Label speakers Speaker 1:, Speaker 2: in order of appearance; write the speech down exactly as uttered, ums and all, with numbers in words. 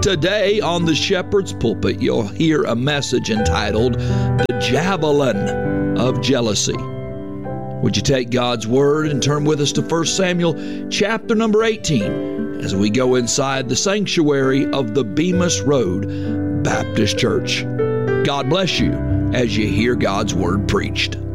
Speaker 1: Today on the Shepherd's Pulpit, you'll hear a message entitled The Javelin of Jealousy. Would you take God's Word and turn with us to First Samuel chapter number eighteen as we go inside the sanctuary of the Bemis Road Baptist Church. God bless you as you hear God's Word preached.